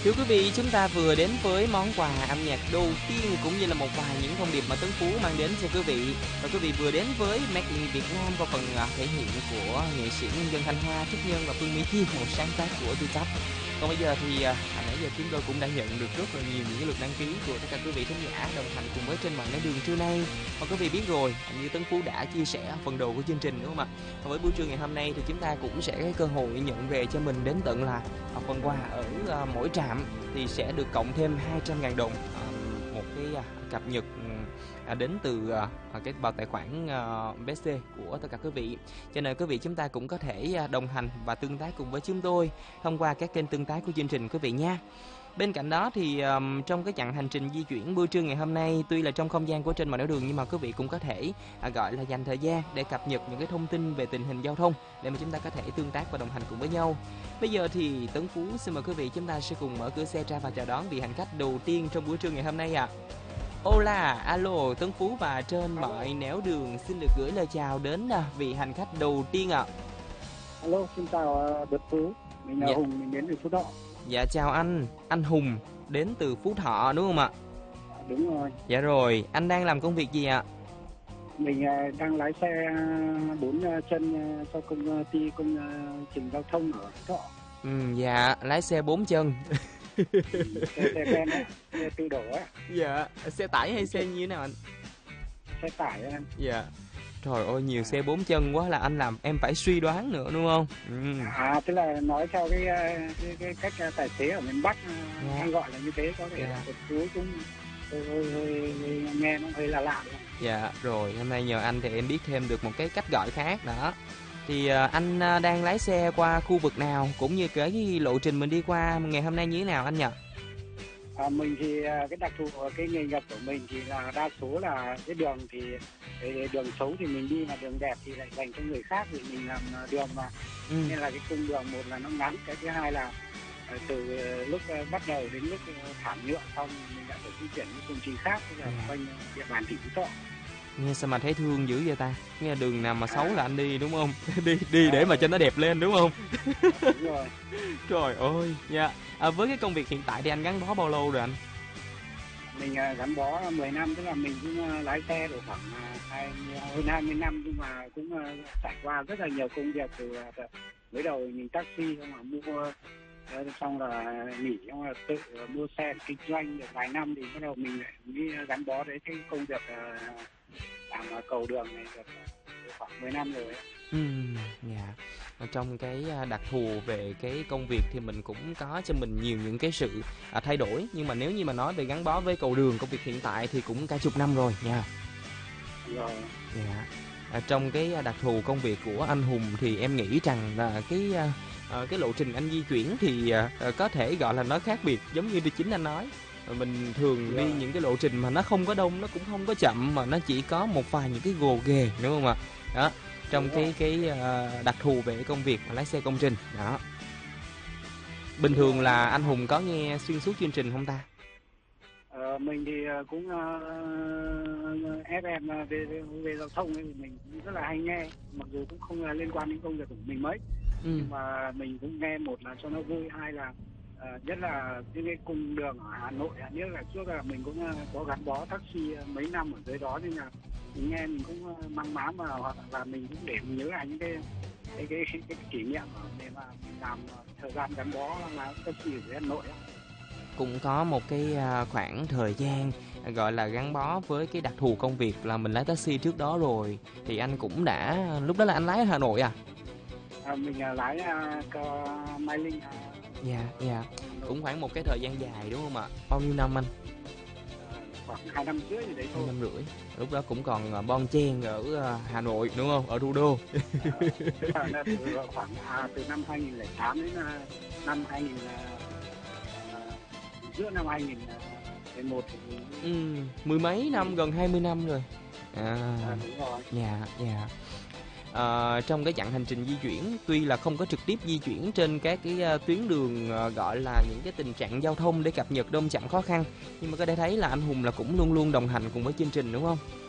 Thưa quý vị, chúng ta vừa đến với món quà âm nhạc đầu tiên cũng như là một vài những thông điệp mà Tấn Phú mang đến cho quý vị. Và quý vị vừa đến với Made in Việt Nam qua phần thể hiện của nghệ sĩ nhân dân Thanh Hoa, Trúc Nhân và Phương Mỹ Chi, một sáng tác của Tupac. Còn bây giờ thì nãy giờ chúng tôi cũng đã nhận được rất là nhiều những lượt đăng ký của tất cả quý vị khán giả đồng hành cùng với Trên Mọi Nẻo Đường trưa nay. Và quý vị biết rồi, như Tấn Phú đã chia sẻ phần đầu của chương trình đúng không ạ? Và với buổi trưa ngày hôm nay thì chúng ta cũng sẽ có cơ hội nhận về cho mình đến tận là phần quà ở mỗi trạm thì sẽ được cộng thêm 200.000 đồng, một cái cập nhật đến từ cái vào tài khoản BC của tất cả quý vị. Cho nên quý vị chúng ta cũng có thể đồng hành và tương tác cùng với chúng tôi thông qua các kênh tương tác của chương trình quý vị nha. Bên cạnh đó thì trong cái chặng hành trình di chuyển buổi trưa ngày hôm nay, tuy là trong không gian của Trên Mọi Nẻo Đường nhưng mà quý vị cũng có thể gọi là dành thời gian để cập nhật những cái thông tin về tình hình giao thông để mà chúng ta có thể tương tác và đồng hành cùng với nhau. Bây giờ thì Tấn Phú xin mời quý vị chúng ta sẽ cùng mở cửa xe ra và chào đón vị hành khách đầu tiên trong buổi trưa ngày hôm nay ạ. Hola, alo, Tấn Phú và Trên Mọi Nẻo Đường xin được gửi lời chào đến vị hành khách đầu tiên ạ. Alo, xin chào Đức Phú, mình là Hùng, mình đến từ Phú Thọ. Dạ chào anh Hùng đến từ Phú Thọ đúng không ạ? Đúng rồi. Dạ rồi, anh đang làm công việc gì ạ? Mình đang lái xe 4 chân cho công ty công trình giao thông ở Phú Thọ. Dạ, lái xe 4 chân. Xe ben á, xe tự đổ á. Dạ, xe tải hay xe như thế nào anh? Xe tải á anh. Dạ. Trời ơi, nhiều xe 4 chân quá là anh làm em phải suy đoán nữa đúng không? Tức là nói theo cái cách tài xế ở miền Bắc hay gọi là như thế, có thể là một số cũng hơi nghe nó hơi là lạ đúng không? Dạ, rồi hôm nay nhờ anh thì em biết thêm được một cái cách gọi khác đó. Thì anh đang lái xe qua khu vực nào cũng như cái lộ trình mình đi qua ngày hôm nay như thế nào anh nhỉ? Mình thì cái đặc thù cái nghề nghiệp của mình thì là đa số là cái đường thì cái đường xấu thì mình đi, mà đường đẹp thì lại dành cho người khác, vì mình làm đường mà nên là cái cung đường, một là nó ngắn, cái thứ hai là từ lúc bắt đầu đến lúc thảm nhựa xong mình đã phải di chuyển những công trình khác, tức là quanh địa bàn tỉnh Phú Thọ. Nghe sao mà thấy thương dữ vậy ta? Nghe đường nào mà xấu là anh đi đúng không? đi để mà cho nó đẹp lên đúng không? Đúng rồi. Trời ơi nha. Với cái công việc hiện tại thì anh gắn bó bao lâu rồi anh? Mình gắn bó 10 năm, tức là mình cũng lái xe được khoảng hơn 20 năm, nhưng mà cũng trải qua rất là nhiều công việc. Từ mới đầu mình taxi, xong rồi mua, xong là nghỉ, xong là tự mua xe kinh doanh được vài năm thì bắt đầu mình lại đi gắn bó đến cái công việc làm cầu đường này được khoảng 10 năm rồi. Dạ. Trong cái đặc thù về cái công việc thì mình cũng có cho mình nhiều những cái sự thay đổi, nhưng mà nếu như mà nói về gắn bó với cầu đường, công việc hiện tại thì cũng cả chục năm rồi nha. Rồi. Dạ. Trong cái đặc thù công việc của anh Hùng thì em nghĩ rằng là cái lộ trình anh di chuyển thì có thể gọi là nó khác biệt, giống như chính anh nói. Mình thường đi những cái lộ trình mà nó không có đông, nó cũng không có chậm, mà nó chỉ có một vài những cái gồ ghề đúng không ạ? Đó, trong cái đặc thù về công việc mà lái xe công trình đó. Bình thường là anh Hùng có nghe xuyên suốt chương trình không ta? Mình thì cũng FM về giao thông ấy, mình cũng rất là hay nghe, mặc dù cũng không liên quan đến công việc của mình mấy, nhưng mà mình cũng nghe, một là cho nó vui, hai là nhất là những cái cung đường ở Hà Nội, nhất là trước là mình cũng có gắn bó taxi mấy năm ở dưới đó, nên là mình nghe mình cũng mang má mà, hoặc là mình cũng để mình nhớ lại những cái kỷ niệm để mà mình làm thời gian gắn bó là taxi ở dưới Hà Nội ấy. Cũng có một cái khoảng thời gian gọi là gắn bó với cái đặc thù công việc là mình lái taxi trước đó rồi, thì anh cũng đã, lúc đó là anh lái ở Hà Nội à? Mình lái Mai Linh. Dạ. Cũng khoảng một cái thời gian dài đúng không ạ? Bao nhiêu năm anh? Khoảng 2 năm rưỡi gì đấy thôi. 2 năm rưỡi. Lúc đó cũng còn bon chen ở Hà Nội đúng không? Ở thủ đô. Khoảng từ năm 2008 đến năm 2000, giữa năm 2011 thì mười mấy năm, gần 20 năm rồi. đúng rồi. Dạ. Trong cái chặng hành trình di chuyển, tuy là không có trực tiếp di chuyển trên các cái tuyến đường gọi là những cái tình trạng giao thông để cập nhật đôn chậm khó khăn, nhưng mà có thể thấy là anh Hùng là cũng luôn luôn đồng hành cùng với chương trình đúng không?